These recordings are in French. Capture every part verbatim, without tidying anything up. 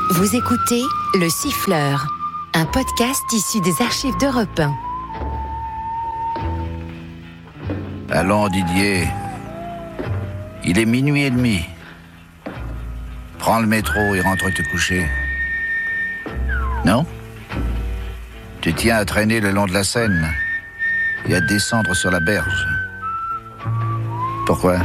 Vous écoutez Le Siffleur, un podcast issu des archives d'Europe un. Allons, Didier. Il est minuit et demi. Prends le métro et rentre te coucher. Non ? Tu tiens à traîner le long de la Seine et à descendre sur la berge. Pourquoi ?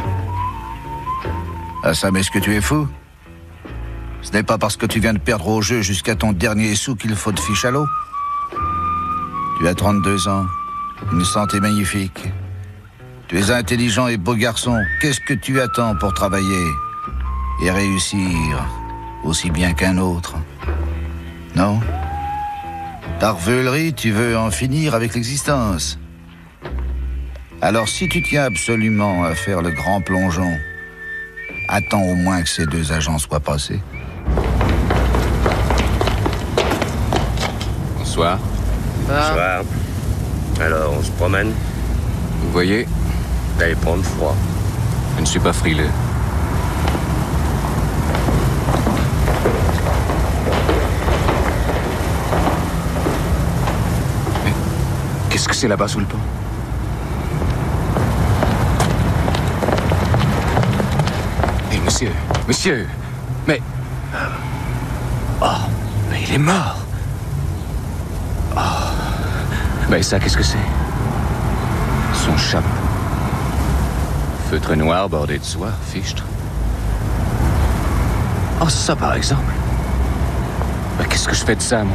Ah ça, mais est-ce que tu es fou ? Ce n'est pas parce que tu viens de perdre au jeu jusqu'à ton dernier sou qu'il faut te fiche à l'eau. Tu as trente-deux ans, une santé magnifique. Tu es intelligent et beau garçon. Qu'est-ce que tu attends pour travailler et réussir aussi bien qu'un autre ? Non ? Par veulerie, tu veux en finir avec l'existence. Alors si tu tiens absolument à faire le grand plongeon, attends au moins que ces deux agents soient passés. Bonsoir. Bonsoir. Alors, on se promène ? Vous voyez, Vous allez prendre froid. je ne suis pas frileux. Mais qu'est-ce que c'est là-bas sous le pont ? Eh, monsieur, monsieur, mais... Oh, mais il est mort. Oh, mais ça, qu'est-ce que c'est ? Son chapeau. Feutre noir bordé de soie, fichtre. Oh, ça, par exemple. Mais qu'est-ce que je fais de ça, moi ?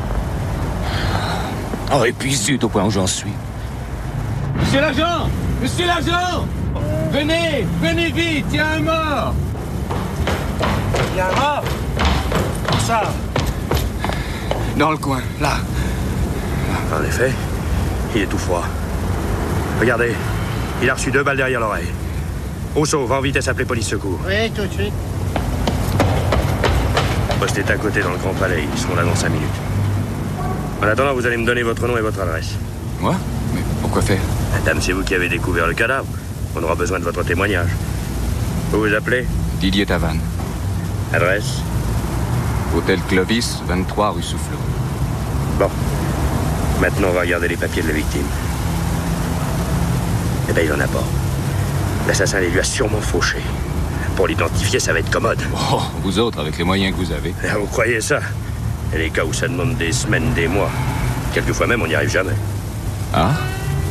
Oh, et puis zut, au point où j'en suis. Monsieur l'agent! Monsieur l'agent! Venez! Venez vite! Il y a un mort! Il y a un mort? Où ça? Dans le coin, là. En effet, il est tout froid. Regardez, il a reçu deux balles derrière l'oreille. Rousseau, va en vitesse appeler police secours. Oui, tout de suite. Le poste est à côté dans le Grand Palais, ils seront là dans cinq minutes. En attendant, vous allez me donner votre nom et votre adresse. Moi ? Mais pourquoi faire ? Madame, c'est vous qui avez découvert le cadavre. On aura besoin de votre témoignage. Vous vous appelez ? Didier Tavannes. Adresse ? Hôtel Clovis, vingt-trois rue Soufflot. Bon. Maintenant, on va regarder les papiers de la victime. Eh bien, il en a pas. L'assassin les lui a sûrement fauché. Pour l'identifier, ça va être commode. Oh, vous autres, avec les moyens que vous avez. Ah, vous croyez ça ? Il y a des cas où ça demande des semaines, des mois. Quelquefois même, on n'y arrive jamais. Ah ?